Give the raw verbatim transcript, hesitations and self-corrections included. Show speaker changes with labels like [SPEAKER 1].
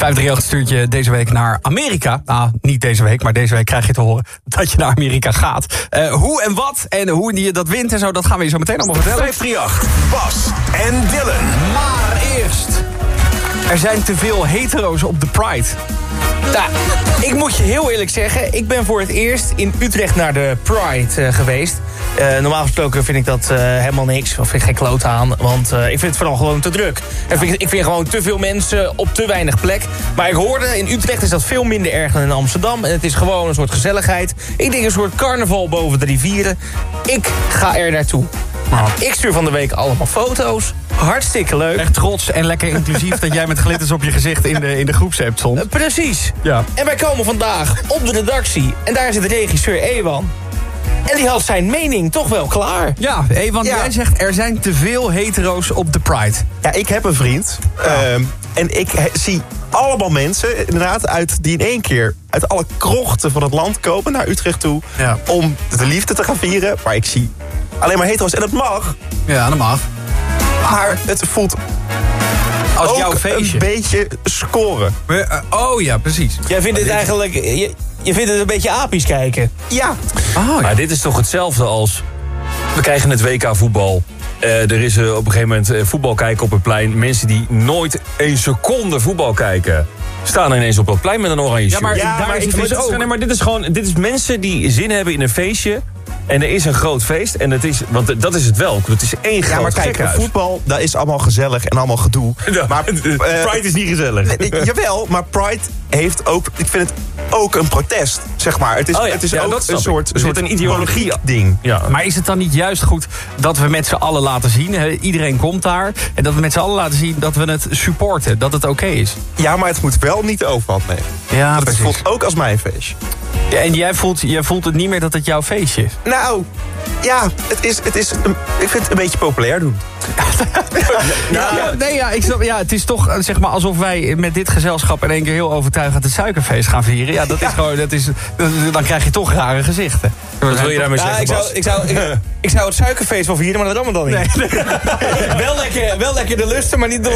[SPEAKER 1] vijf drie acht stuurt je deze week naar Amerika. Nou, niet deze week, maar deze week krijg je te horen dat je naar Amerika gaat. Uh, hoe en wat en hoe je dat wint en zo, dat gaan we je zo meteen allemaal vertellen.
[SPEAKER 2] vijf drie acht, Bas en Dylan.
[SPEAKER 1] Maar eerst, er zijn te veel hetero's op de Pride.
[SPEAKER 3] Nou, ik moet je heel eerlijk zeggen, ik ben voor het eerst in Utrecht naar de Pride uh, geweest. Uh, normaal gesproken vind ik dat uh, helemaal niks, of vind ik geen kloot aan. Want uh, ik vind het vooral gewoon te druk. En vind ik, ik vind gewoon te veel mensen op te weinig plek. Maar ik hoorde, in Utrecht is dat veel minder erg dan in Amsterdam. En het is gewoon een soort gezelligheid. Ik denk een soort carnaval boven de rivieren. Ik ga er naartoe. Nou, ik stuur van de week allemaal foto's. Hartstikke leuk.
[SPEAKER 1] Echt trots en lekker inclusief dat jij met glitters op je gezicht in de, in de groepsapp stond.
[SPEAKER 3] Uh, precies.
[SPEAKER 1] Ja.
[SPEAKER 3] En wij komen vandaag op de redactie. En daar zit regisseur Ewan. En die had zijn mening toch wel klaar.
[SPEAKER 1] Ja, Ewan, ja. Jij zegt er zijn te veel hetero's op de Pride.
[SPEAKER 4] Ja, ik heb een vriend. Ja. Um, en ik he, zie allemaal mensen inderdaad uit die in één keer uit alle krochten van het land komen naar Utrecht toe. Ja. Om de liefde te gaan vieren. Maar ik zie alleen maar hetero's. En dat mag.
[SPEAKER 1] Ja, dat mag.
[SPEAKER 4] Maar het voelt
[SPEAKER 1] als
[SPEAKER 4] ook
[SPEAKER 1] jouw feestje
[SPEAKER 4] een beetje scoren.
[SPEAKER 1] Oh ja, precies.
[SPEAKER 3] Jij vindt het eigenlijk... Je, je vindt het een beetje apisch kijken.
[SPEAKER 4] Ja.
[SPEAKER 5] Oh, ja. Maar dit is toch hetzelfde als... We krijgen het W K voetbal. Uh, er is uh, op een gegeven moment uh, voetbal kijken op het plein. Mensen die nooit een seconde voetbal kijken... staan er ineens op dat plein met een oranje shirt.
[SPEAKER 1] Ja, maar, ja,
[SPEAKER 5] daar
[SPEAKER 1] maar,
[SPEAKER 5] is
[SPEAKER 1] ik
[SPEAKER 5] het dus ook. Nee, maar dit is gewoon... Dit is mensen die zin hebben in een feestje... En er is een groot feest. En het is, want dat is het wel. Het is één groot
[SPEAKER 4] Ja, maar kijk,
[SPEAKER 5] gekhuis.
[SPEAKER 4] voetbal, dat is allemaal gezellig en allemaal gedoe.
[SPEAKER 5] Ja,
[SPEAKER 4] maar uh,
[SPEAKER 5] Pride is niet gezellig.
[SPEAKER 4] Nee, jawel, maar Pride heeft ook... Ik vind het ook een protest, zeg maar. Het is,
[SPEAKER 5] oh ja,
[SPEAKER 4] het is
[SPEAKER 5] ja,
[SPEAKER 4] ook
[SPEAKER 5] dat
[SPEAKER 4] een soort,
[SPEAKER 5] een
[SPEAKER 4] soort
[SPEAKER 5] een ideologie
[SPEAKER 4] ding.
[SPEAKER 5] Ja.
[SPEAKER 1] Maar is het dan niet juist goed dat we met z'n allen laten zien... He, iedereen komt daar... en dat we met z'n allen laten zien dat we het supporten... dat het oké okay is?
[SPEAKER 4] Ja, maar het moet wel niet de overhand nemen.
[SPEAKER 1] Ja,
[SPEAKER 4] dat
[SPEAKER 1] precies.
[SPEAKER 4] voelt ook als mijn feestje.
[SPEAKER 1] Ja, en jij voelt, jij voelt het niet meer dat het jouw feestje is?
[SPEAKER 4] Nou, ja, het is, het is een, ik vind het een beetje populair doen.
[SPEAKER 1] ja, ja, nee, ja, ik snap, ja, het is toch zeg maar alsof wij met dit gezelschap in één keer heel overtuigend het suikerfeest gaan vieren. Ja, dat is ja. gewoon, dat is, dan krijg je toch rare gezichten.
[SPEAKER 5] Wat wil je daarmee
[SPEAKER 3] ja,
[SPEAKER 5] zeggen,
[SPEAKER 3] ik zou, ik, zou, ik, ik zou het suikerfeest wel vieren, maar dat allemaal dan niet. Nee, nee. wel, lekker, wel lekker de lusten, maar niet de